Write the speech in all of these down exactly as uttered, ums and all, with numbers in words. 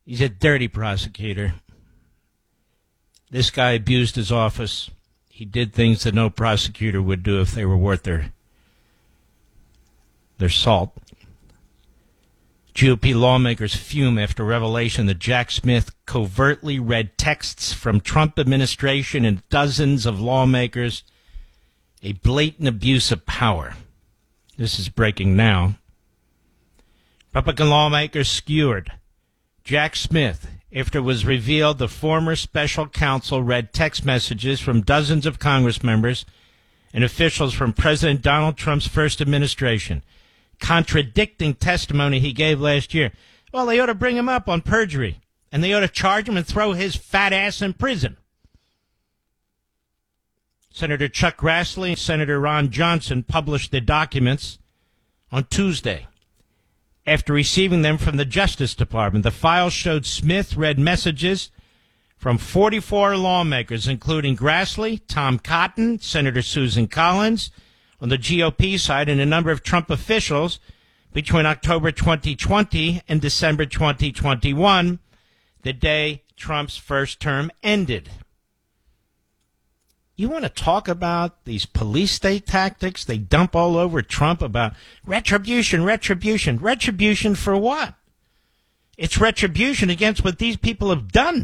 He's a dirty prosecutor. This guy abused his office. He did things that no prosecutor would do if they were worth their, their salt. G O P lawmakers fume after revelation that Jack Smith covertly read texts from Trump administration and dozens of lawmakers, a blatant abuse of power. This is breaking now. Republican lawmakers skewered Jack Smith after it was revealed the former special counsel read text messages from dozens of Congress members and officials from President Donald Trump's first administration, contradicting testimony he gave last year. Well, they ought to bring him up on perjury, and they ought to charge him and throw his fat ass in prison. Senator Chuck Grassley and Senator Ron Johnson published the documents on Tuesday after receiving them from the Justice Department. The files showed Smith read messages from forty-four lawmakers, including Grassley, Tom Cotton, Senator Susan Collins, on the G O P side, and a number of Trump officials between October twenty twenty and December twenty twenty-one, the day Trump's first term ended. You want to talk about these police state tactics they dump all over Trump about retribution, retribution, retribution for what? It's retribution against what these people have done.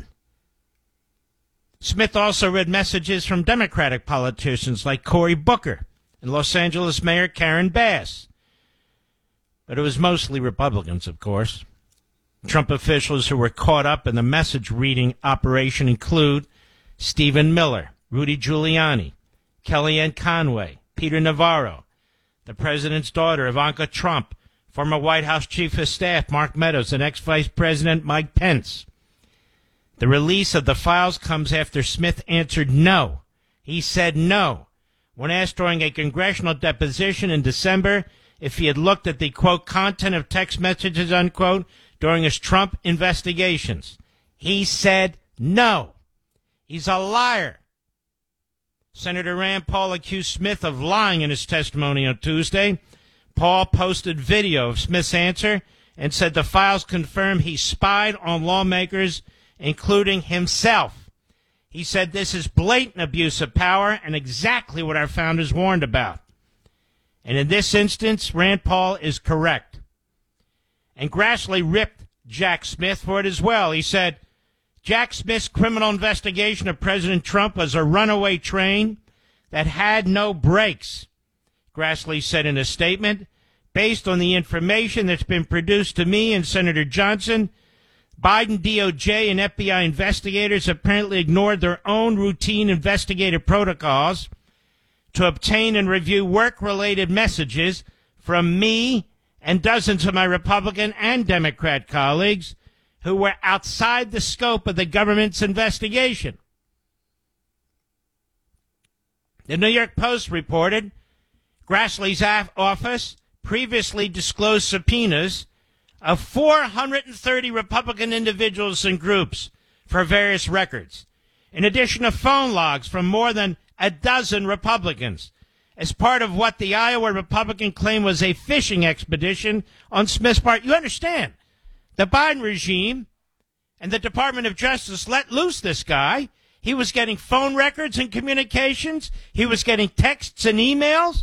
Smith also read messages from Democratic politicians like Cory Booker and Los Angeles Mayor Karen Bass. But it was mostly Republicans, of course. Trump officials who were caught up in the message reading operation include Stephen Miller, Rudy Giuliani, Kellyanne Conway, Peter Navarro, the president's daughter, Ivanka Trump, former White House Chief of Staff Mark Meadows, and ex-Vice President Mike Pence. The release of the files comes after Smith answered no. He said no when asked during a congressional deposition in December if he had looked at the, quote, content of text messages, unquote, during his Trump investigations. He said no. He's a liar. Senator Rand Paul accused Smith of lying in his testimony on Tuesday. Paul posted video of Smith's answer and said the files confirm he spied on lawmakers, including himself. He said this is blatant abuse of power and exactly what our founders warned about. And in this instance, Rand Paul is correct. And Grassley ripped Jack Smith for it as well. He said, Jack Smith's criminal investigation of President Trump was a runaway train that had no brakes. Grassley said in a statement, based on the information that's been produced to me and Senator Johnson, Biden D O J and F B I investigators apparently ignored their own routine investigative protocols to obtain and review work-related messages from me and dozens of my Republican and Democrat colleagues who were outside the scope of the government's investigation. The New York Post reported Grassley's office previously disclosed subpoenas of four hundred thirty Republican individuals and groups for various records, in addition to phone logs from more than a dozen Republicans, as part of what the Iowa Republican claimed was a fishing expedition on Smith's part. You understand? The Biden regime and the Department of Justice let loose this guy. He was getting phone records and communications. He was getting texts and emails.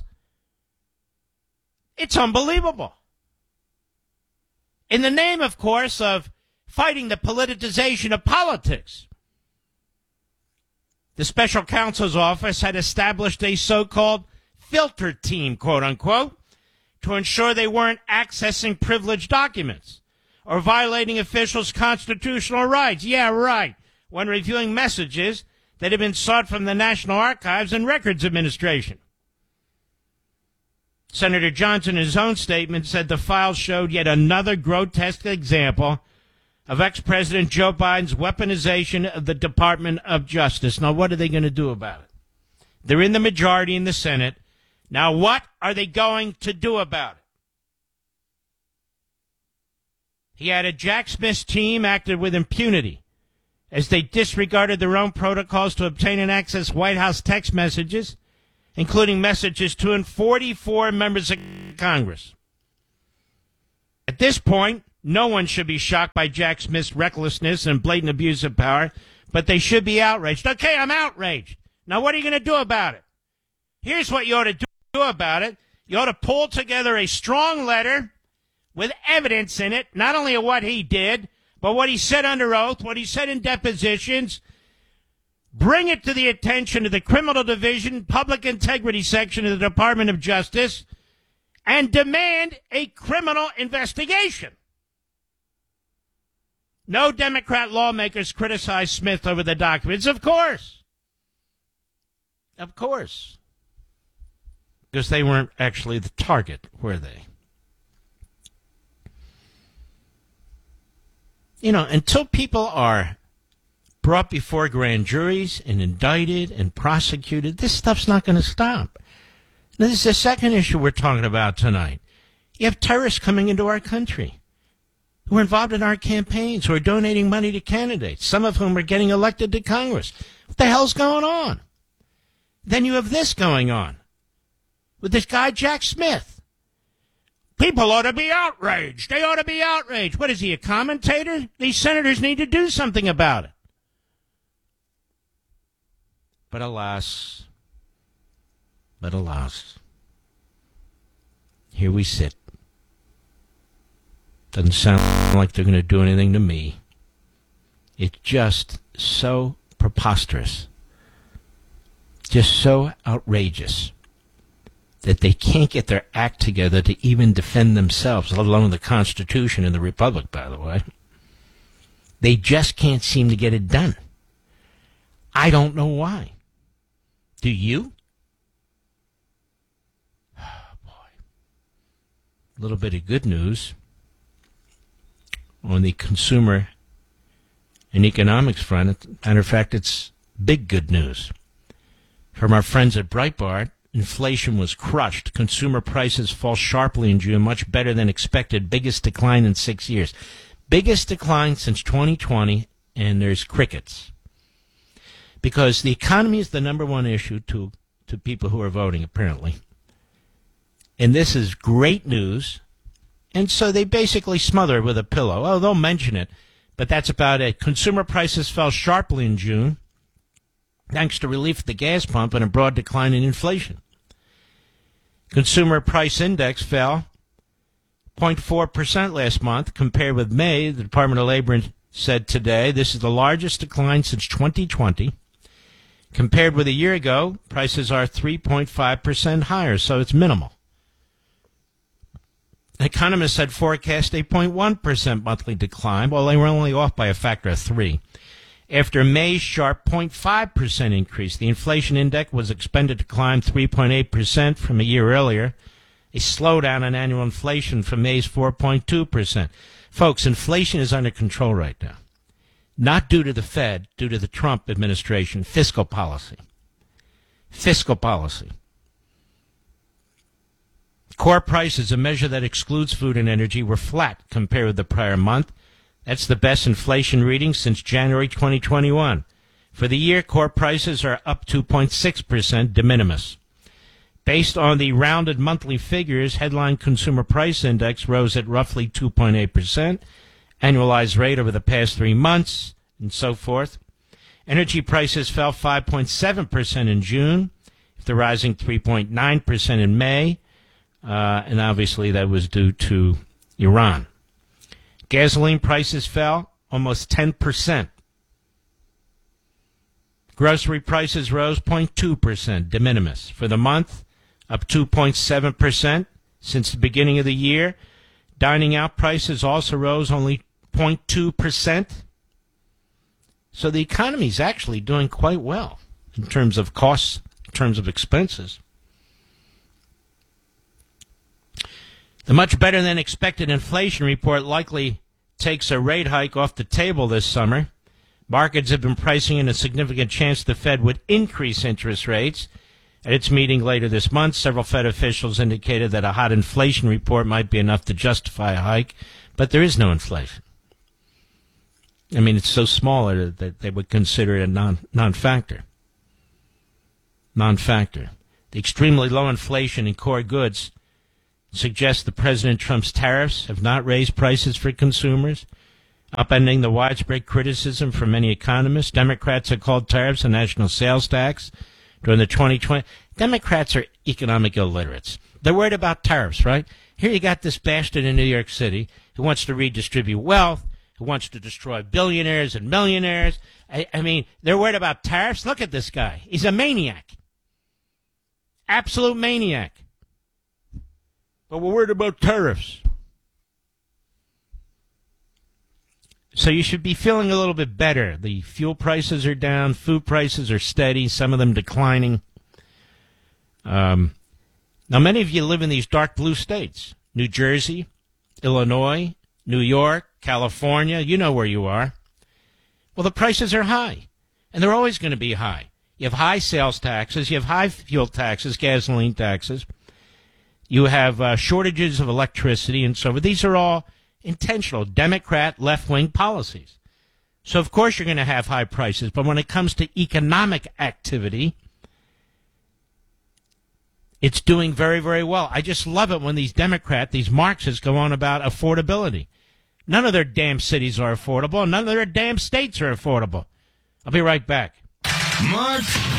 It's unbelievable. In the name, of course, of fighting the politicization of politics. The special counsel's office had established a so-called filter team, quote unquote, to ensure they weren't accessing privileged documents or violating officials' constitutional rights. Yeah, right. When reviewing messages that had been sought from the National Archives and Records Administration. Senator Johnson, in his own statement, said the files showed yet another grotesque example of ex-President Joe Biden's weaponization of the Department of Justice. Now, what are they going to do about it? They're in the majority in the Senate. Now, what are they going to do about it? He added, Jack Smith's team acted with impunity as they disregarded their own protocols to obtain and access White House text messages, including messages to and forty-four members of Congress. At this point, No one should be shocked by Jack Smith's recklessness and blatant abuse of power, but they should be outraged. Okay, I'm outraged. Now what are you going to do about it? Here's what you ought to do about it. You ought to pull together a strong letter with evidence in it, not only of what he did, but what he said under oath, what he said in depositions. Bring it to the attention of the Criminal Division, Public Integrity Section of the Department of Justice, and demand a criminal investigation. No Democrat lawmakers criticize Smith over the documents, of course. Of course. Because they weren't actually the target, were they? You know, until people are brought before grand juries and indicted and prosecuted, this stuff's not going to stop. Now, this is the second issue we're talking about tonight. You have terrorists coming into our country who are involved in our campaigns, who are donating money to candidates, some of whom are getting elected to Congress. What the hell's going on? Then you have this going on with this guy, Jack Smith. People ought to be outraged. They ought to be outraged. What is he, a commentator? These senators need to do something about it. But alas, but alas, here we sit. Doesn't sound like they're going to do anything to me. It's just so preposterous, just so outrageous that they can't get their act together to even defend themselves, let alone the Constitution and the Republic, by the way. They just can't seem to get it done. I don't know why. Do you? Oh, boy. A little bit of good news on the consumer and economics front. Matter of fact, it's big good news. From our friends at Breitbart, inflation was crushed. Consumer prices fall sharply in June, much better than expected. Biggest decline in six years. Biggest decline since twenty twenty, and there's crickets. Because the economy is the number one issue to, to people who are voting, apparently. And this is great news. And so they basically smother it with a pillow. Oh, they'll mention it, but that's about it. Consumer prices fell sharply in June, thanks to relief at the gas pump and a broad decline in inflation. Consumer price index fell zero point four percent last month compared with May. The Department of Labor said today this is the largest decline since twenty twenty. Compared with a year ago, prices are three point five percent higher, so it's minimal. Economists had forecast a zero point one percent monthly decline, while they were only off by a factor of three. After May's sharp zero point five percent increase, the inflation index was expected to climb three point eight percent from a year earlier, a slowdown in annual inflation from May's four point two percent. Folks, inflation is under control right now. Not due to the Fed, due to the Trump administration, fiscal policy. Fiscal policy. Core prices, a measure that excludes food and energy, were flat compared with the prior month. That's the best inflation reading since January twenty twenty-one. For the year, core prices are up two point six percent, de minimis. Based on the rounded monthly figures, headline consumer price index rose at roughly two point eight percent, annualized rate over the past three months, and so forth. Energy prices fell five point seven percent in June, after rising three point nine percent in May, uh, and obviously that was due to Iran. Gasoline prices fell almost ten percent. Grocery prices rose zero point two percent, de minimis. For the month, up two point seven percent since the beginning of the year. Dining out prices also rose only zero point two percent. So the economy is actually doing quite well in terms of costs, in terms of expenses. The much better than expected inflation report likely takes a rate hike off the table this summer. Markets have been pricing in a significant chance the Fed would increase interest rates. At its meeting later this month, several Fed officials indicated that a hot inflation report might be enough to justify a hike, but there is no inflation. I mean, it's so small that they would consider it a non, non-factor. Non-factor. The extremely low inflation in core goods suggests that President Trump's tariffs have not raised prices for consumers, upending the widespread criticism from many economists. Democrats have called tariffs a national sales tax during the twenty twenty. Democrats are economic illiterates. They're worried about tariffs, right? Here you got this bastard in New York City who wants to redistribute wealth, who wants to destroy billionaires and millionaires. I, I mean, they're worried about tariffs. Look at this guy. He's a maniac. Absolute maniac. But we're worried about tariffs. So you should be feeling a little bit better. The fuel prices are down. Food prices are steady, some of them declining. Um, now, many of you live in these dark blue states. New Jersey, Illinois, New York, California. You know where you are. Well, the prices are high, and they're always going to be high. You have high sales taxes. You have high fuel taxes, gasoline taxes. You have uh, shortages of electricity and so forth. These are all intentional Democrat left-wing policies. So, of course, you're going to have high prices. But when it comes to economic activity, it's doing very, very well. I just love it when these Democrats, these Marxists, go on about affordability. None of their damn cities are affordable. None of their damn states are affordable. I'll be right back. Mark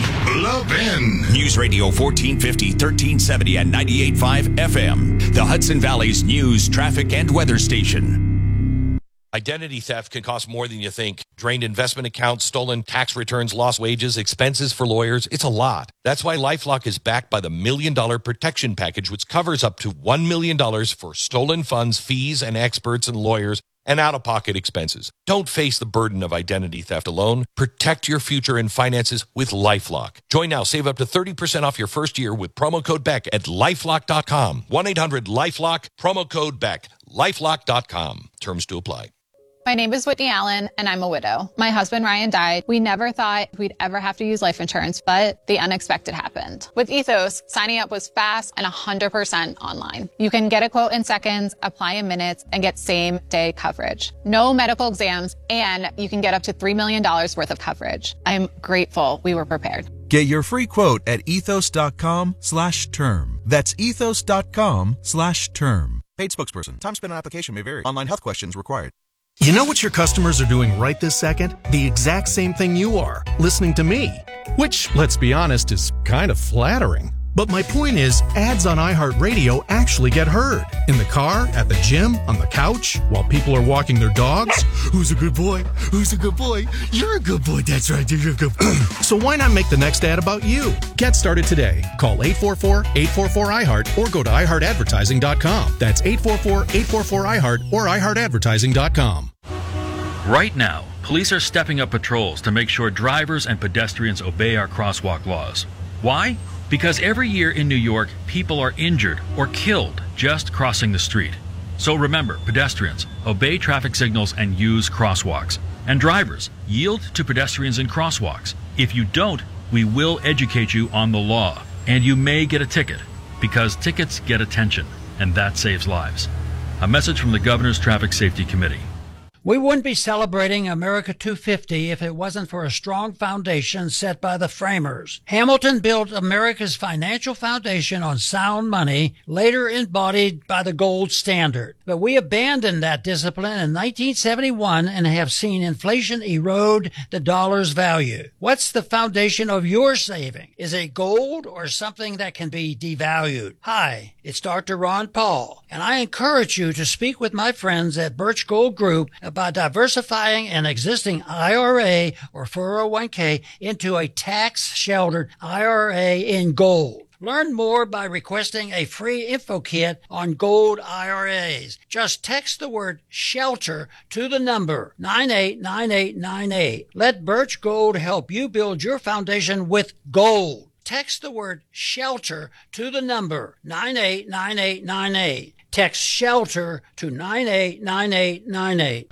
Levin. News Radio fourteen fifty, thirteen seventy, and ninety-eight point five F M. The Hudson Valley's news, traffic, and weather station. Identity theft can cost more than you think. Drained investment accounts, stolen tax returns, lost wages, expenses for lawyers. It's a lot. That's why LifeLock is backed by the Million Dollar Protection Package, which covers up to one million dollars for stolen funds, fees, and experts and lawyers, and out-of-pocket expenses. Don't face the burden of identity theft alone. Protect your future and finances with LifeLock. Join now. Save up to thirty percent off your first year with promo code Beck at lifelock dot com. one eight hundred lifelock, promo code Beck. lifelock dot com. Terms to apply. My name is Whitney Allen, and I'm a widow. My husband, Ryan, died. We never thought we'd ever have to use life insurance, but the unexpected happened. With Ethos, signing up was fast and one hundred percent online. You can get a quote in seconds, apply in minutes, and get same-day coverage. No medical exams, and you can get up to three million dollars worth of coverage. I'm grateful we were prepared. Get your free quote at ethos.com slash term. That's ethos.com slash term. Paid spokesperson. Time spent on application may vary. Online health questions required. You know what your customers are doing right this second? The exact same thing you are, listening to me. Which, let's be honest, is kind of flattering. But my point is, ads on iHeartRadio actually get heard. In the car, at the gym, on the couch, while people are walking their dogs. Who's a good boy? Who's a good boy? You're a good boy. That's right. You're a good boy. So why not make the next ad about you? Get started today. Call eight four four, eight four four, I heart or go to i heart advertising dot com. That's eight four four, eight four four, I heart or i heart advertising dot com. Right now, police are stepping up patrols to make sure drivers and pedestrians obey our crosswalk laws. Why? Because every year in New York, people are injured or killed just crossing the street. So remember, pedestrians, obey traffic signals and use crosswalks. And drivers, yield to pedestrians in crosswalks. If you don't, we will educate you on the law. And you may get a ticket, because tickets get attention, and that saves lives. A message from the Governor's Traffic Safety Committee. We wouldn't be celebrating America two fifty if it wasn't for a strong foundation set by the framers. Hamilton built America's financial foundation on sound money, later embodied by the gold standard. But we abandoned that discipline in nineteen seventy-one and have seen inflation erode the dollar's value. What's the foundation of your saving? Is it gold or something that can be devalued? Hi, it's Doctor Ron Paul, and I encourage you to speak with my friends at Birch Gold Group about by diversifying an existing I R A or four oh one k into a tax-sheltered I R A in gold. Learn more by requesting a free info kit on gold I R As. Just text the word SHELTER to the number nine eight nine eight nine eight. Let Birch Gold help you build your foundation with gold. Text the word SHELTER to the number nine eight nine eight nine eight. Text SHELTER to nine eight nine eight nine eight.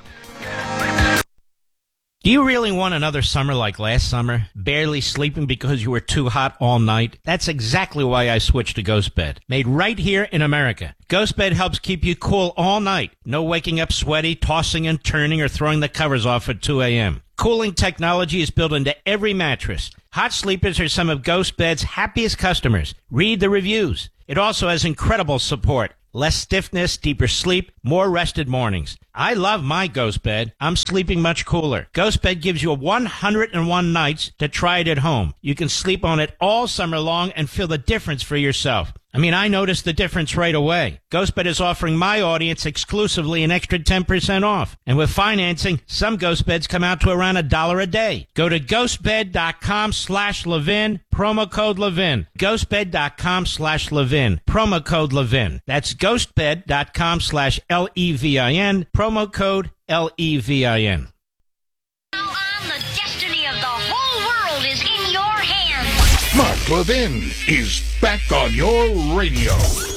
Do you really want another summer like last summer? Barely sleeping because you were too hot all night? That's exactly why I switched to GhostBed. Made right here in America. GhostBed helps keep you cool all night. No waking up sweaty, tossing and turning, or throwing the covers off at two a.m. Cooling technology is built into every mattress. Hot sleepers are some of GhostBed's happiest customers. Read the reviews. It also has incredible support. Less stiffness, deeper sleep, more rested mornings. I love my Ghost Bed. I'm sleeping much cooler. Ghost Bed gives you one hundred one nights to try it at home. You can sleep on it all summer long and feel the difference for yourself. I mean, I noticed the difference right away. GhostBed is offering my audience exclusively an extra ten percent off. And with financing, some Ghost Beds come out to around a dollar a day. Go to ghostbed.com slash Levin, promo code Levin. ghostbed.com slash Levin, promo code Levin. That's ghostbed.com slash L E V I N, promo code L E V I N. Now on, the destiny of the whole world is in your hands. Mark Levin is back on your radio.